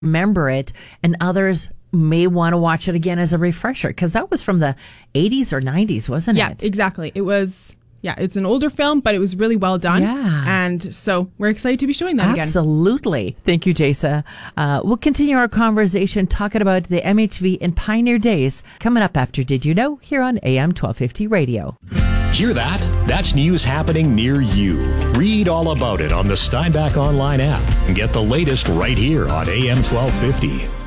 remember it, and others may want to watch it again as a refresher, because that was from the 80s or 90s, wasn't it? Yeah, exactly. It was, it's an older film, but it was really well done. Yeah. And so we're excited to be showing that again. Absolutely. Thank you, Jasa. We'll continue our conversation talking about the MHV and Pioneer Days coming up after Did You Know? Here on AM 1250 Radio. Hear that? That's news happening near you. Read all about it on the Steinbach Online app and get the latest right here on AM 1250.